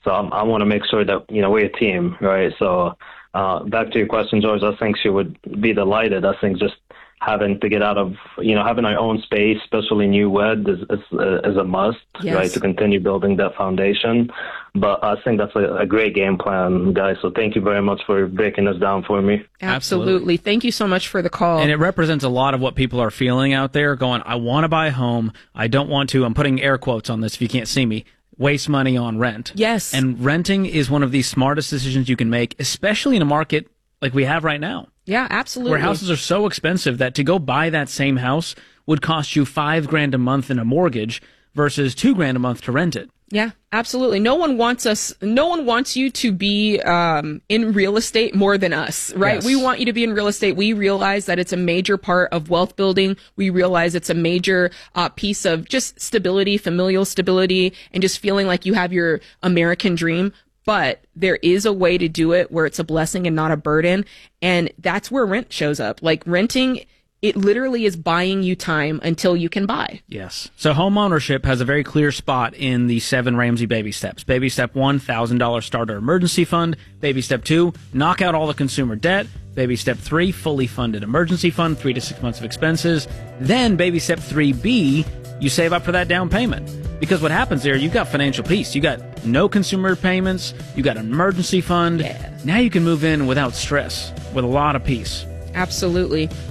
So I want to make sure that, we're a team, right? So back to your question, George, I think she would be delighted. I think just having to get out of, having our own space, especially newlywed, is a must, Yes. right, to continue building that foundation. But I think that's a great game plan, guys. So thank you very much for breaking this down for me. Absolutely. Thank you so much for the call. And it represents a lot of what people are feeling out there, going, I want to buy a home. I don't want to, I'm putting air quotes on this if you can't see me, waste money on rent. Yes. And renting is one of the smartest decisions you can make, especially in a market like we have right now. Yeah, absolutely. Where houses are so expensive that to go buy that same house would cost you $5,000 a month in a mortgage versus $2,000 a month to rent it. Yeah, absolutely. No one wants you to be in real estate more than us, right? Yes. We want you to be in real estate. We realize that it's a major part of wealth building. We realize it's a major piece of just stability, familial stability, and just feeling like you have your American dream. But there is a way to do it where it's a blessing and not a burden. And that's where rent shows up. Like renting, it literally is buying you time until you can buy. Yes. So home ownership has a very clear spot in the 7 Ramsey baby steps. Baby step 1, $1,000 starter emergency fund. Baby step 2, knock out all the consumer debt. Baby step 3, fully funded emergency fund, 3 to 6 months of expenses. Then baby step 3B, you save up for that down payment. Because what happens there, you've got financial peace. You got no consumer payments. You got an emergency fund. Yeah. Now you can move in without stress, with a lot of peace. Absolutely.